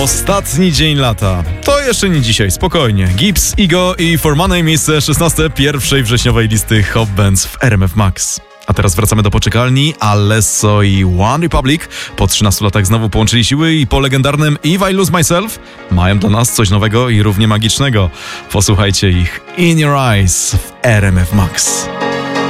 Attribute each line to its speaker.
Speaker 1: Ostatni dzień lata. To jeszcze nie dzisiaj, spokojnie. Gibbs, Ego i For Money, miejsce 16 pierwszej wrześniowej listy Hot Bands w RMF Max. A teraz wracamy do poczekalni. Alesso i One Republic po 13 latach znowu połączyli siły i po legendarnym If I Lose Myself mają dla nas coś nowego i równie magicznego. Posłuchajcie ich In Your Eyes w RMF Max.